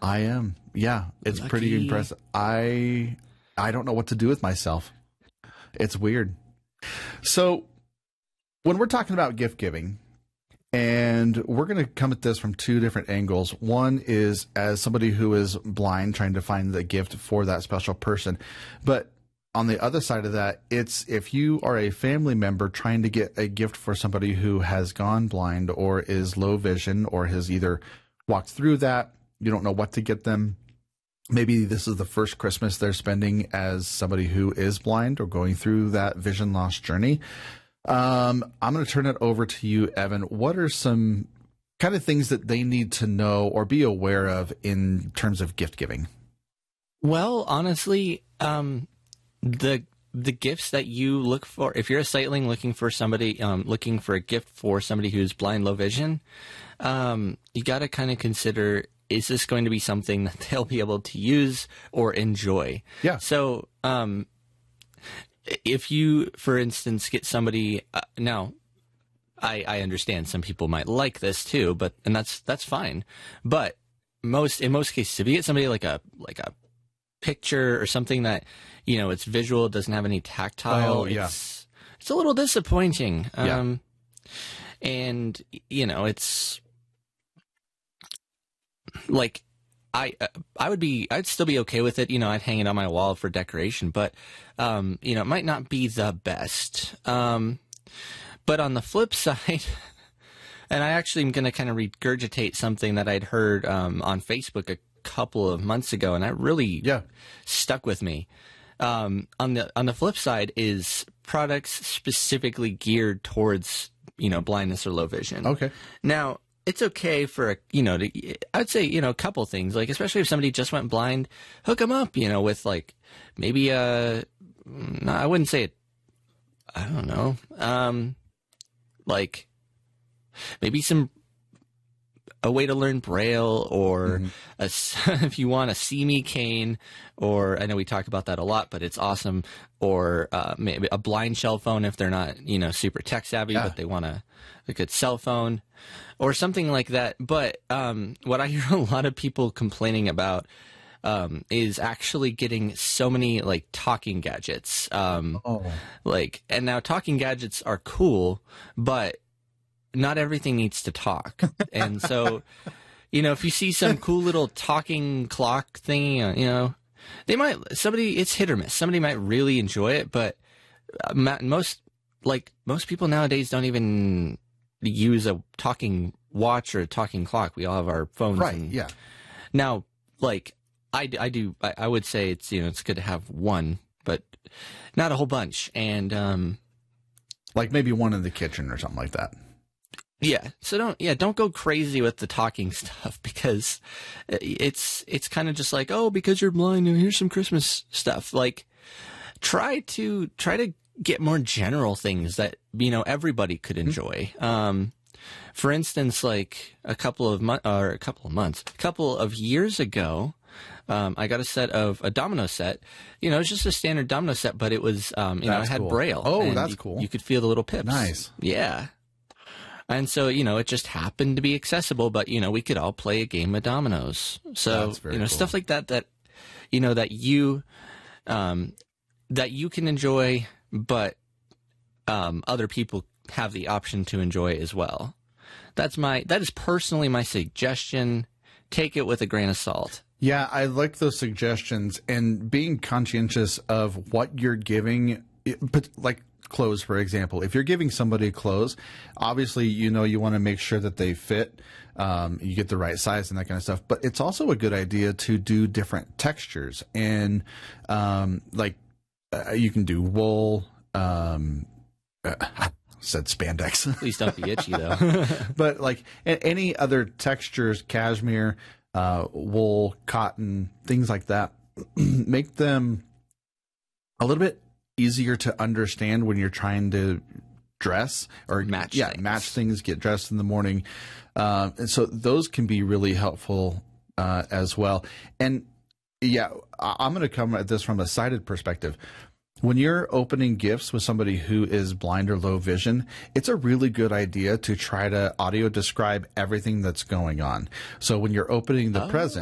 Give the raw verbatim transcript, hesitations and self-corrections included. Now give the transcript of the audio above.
I am. Yeah, it's Lucky. pretty impressive. I I don't know what to do with myself. It's weird. So when we're talking about gift giving, and we're going to come at this from two different angles. One is as somebody who is blind trying to find the gift for that special person. But on the other side of that, it's if you are a family member trying to get a gift for somebody who has gone blind or is low vision or has either walked through that, you don't know what to get them. Maybe this is the first Christmas they're spending as somebody who is blind or going through that vision loss journey. Um, I'm going to turn it over to you, Evan. What are some kind of things that they need to know or be aware of in terms of gift giving? Well, honestly, um, the the gifts that you look for, if you're a sightling looking for somebody, um, looking for a gift for somebody who's blind, low vision, um, you got to kind of consider, is this going to be something that they'll be able to use or enjoy? Yeah. So, um, if you, for instance, get somebody uh, now, I, I understand some people might like this too, but and that's that's fine. But most in most cases, if you get somebody like a like a picture or something that, you know, it's visual, doesn't have any tactile, oh, yeah. it's it's a little disappointing. Yeah. Um, and you know, it's like. I uh, I would be I'd still be okay with it, you know. I'd hang it on my wall for decoration, but um, you know, it might not be the best. Um, but on the flip side, and I actually am going to kind of regurgitate something that I'd heard um, on Facebook a couple of months ago, and that really yeah. stuck with me. Um, on the on the flip side is products specifically geared towards, you know, blindness or low vision. Okay. Now, it's okay for, a, you know, to, I'd say, you know, a couple things, like, especially if somebody just went blind, hook them up, you know, with like maybe a, no, I wouldn't say it, I don't know, um, like maybe some, a way to learn Braille, or mm-hmm. a, if you want a See Me cane, or I know we talk about that a lot, but it's awesome, or uh, maybe a blind shell phone if they're not, you know, super tech savvy, yeah. but they want a, a good cell phone, or something like that. But um, what I hear a lot of people complaining about um, is actually getting so many like talking gadgets. Um, oh. Like, and now talking gadgets are cool, but not everything needs to talk. And so, you know, if you see some cool little talking clock thing, you know, they might, somebody, it's hit or miss. Somebody might really enjoy it, but most, like, most people nowadays don't even use a talking watch or a talking clock. We all have our phones. Right, and, yeah. Now, like, I, I do, I, I would say it's, you know, it's good to have one, but not a whole bunch. And, um, like maybe one in the kitchen or something like that. Yeah. So don't, yeah, don't go crazy with the talking stuff, because it's, it's kind of just like, oh, because you're blind, here's some Christmas stuff. Like, try to, try to get more general things that, you know, everybody could enjoy. Mm-hmm. Um, for instance, like a couple of months, or a couple of months, a couple of years ago, um, I got a set of a domino set. You know, it's just a standard domino set, but it was, um, you that's know, it had cool. Braille. Oh, that's you, cool. You could feel the little pips. Nice. Yeah. And so, you know, it just happened to be accessible, but, you know, we could all play a game of dominoes. So, you know, cool. Stuff like that, that, you know, that you, um, that you can enjoy, but, um, other people have the option to enjoy as well. That's my, that is personally my suggestion. Take it with a grain of salt. Yeah, I like those suggestions, and being conscientious of what you're giving, but like, clothes, for example. If you're giving somebody clothes, obviously, you know, you want to make sure that they fit, um, you get the right size and that kind of stuff. But it's also a good idea to do different textures, and um, like uh, you can do wool. Um, uh, said spandex. Please don't be itchy though. But like any other textures, cashmere, uh, wool, cotton, things like that, make them a little bit easier to understand when you're trying to dress or match yeah things. match things, get dressed in the morning, uh, and so those can be really helpful uh, as well. And yeah, I'm going to come at this from a sighted perspective. When you're opening gifts with somebody who is blind or low vision, it's a really good idea to try to audio describe everything that's going on. So when you're opening the oh. present,